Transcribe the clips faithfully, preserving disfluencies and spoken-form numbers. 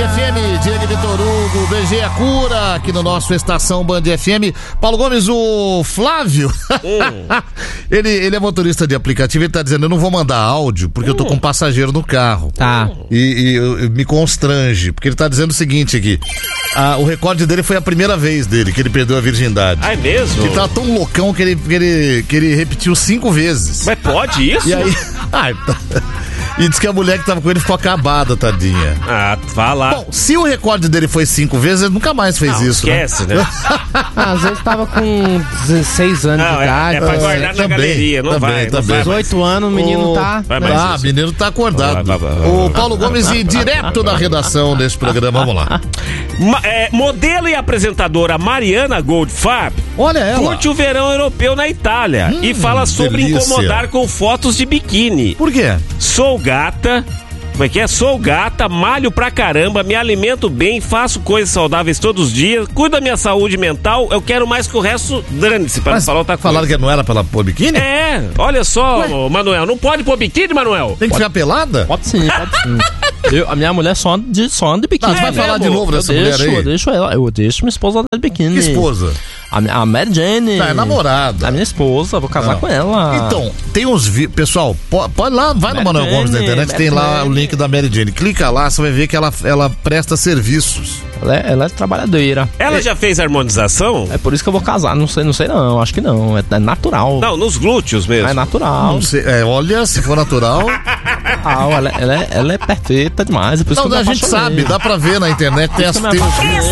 F M, Diego Vitor Hugo, B G a cura, aqui no nosso Estação Band F M. Paulo Gomes, o Flávio, hum. ele, ele é motorista de aplicativo, ele tá dizendo, eu não vou mandar áudio, porque hum. eu tô com um passageiro no carro. Tá. E, e eu, eu, me constrange, porque ele tá dizendo o seguinte aqui, ah, o recorde dele foi a primeira vez dele, que ele perdeu a virgindade. Ah, é mesmo? Ele tá tão loucão que ele, que ele, que ele repetiu cinco vezes. Mas pode isso? E aí... Ai, tá... E diz que a mulher que tava com ele ficou acabada, tadinha. Ah, vá lá. Bom, se o recorde dele foi cinco vezes, ele nunca mais fez não, isso, esquece, né? né? Às vezes tava com dezesseis anos não, de idade. É, é pra guardar é, na também, galeria, não também, vai. Também. Não dezoito anos, o menino o... tá... Vai mais ah, o menino tá acordado. Vai, vai, vai, vai. O Paulo Gomes, e direto da redação desse programa, vamos lá. Ma, é, modelo e apresentadora Mariana Goldfarb, olha ela, curte o verão europeu na Itália hum, e fala sobre delícia. Incomodar com fotos de biquíni. Por quê? Sou gata... Como é que é? Sou gata, malho pra caramba, me alimento bem, faço coisas saudáveis todos os dias, cuido da minha saúde mental, eu quero mais que o resto, dane-se, pra não falar outra coisa. Falaram que não era pra ela pôr biquíni? É, olha só, Ué? Manuel, não pode pôr biquíni, Manuel? Tem que pode, ficar pelada? Pode sim, pode sim. Eu, a minha mulher só anda de, só anda de biquíni. Não, você vai falar de novo dessa mulher aí? Eu deixo ela, eu deixo minha esposa andar de biquíni. Que esposa? A, a Mary Jane. Tá, é namorada. A minha esposa, vou casar não. com ela. Então, tem uns vídeos, pessoal, pode, pode lá, vai Mary no Manuel Jane, Gomes na internet, Mary tem lá Jane. O link da Mary Jane. Clica lá, você vai ver que ela, ela presta serviços. Ela é, ela é trabalhadeira. Ela é. já fez harmonização? É por isso que eu vou casar, não sei, não sei não, acho que não, é, é natural. Não, nos glúteos mesmo. É natural. Não sei, é, olha, se for natural... Ah, ela, ela, é, ela é perfeita demais. É por isso não, que eu a gente sabe, dá pra ver na internet, tem as teus.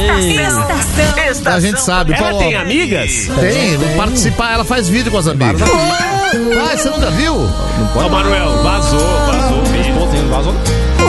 A gente sabe. Ela tem amigas? Tem, vou participar, ela faz vídeo com as amigas. Ah, você nunca viu? Ô, Manuel, vazou, vazou o vídeo. Vazou.